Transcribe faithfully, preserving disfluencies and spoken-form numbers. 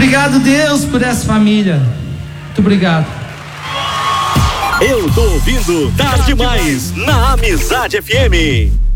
Obrigado, Deus, por essa família. Muito obrigado. Eu tô ouvindo Tarde Demais na Amizade F M.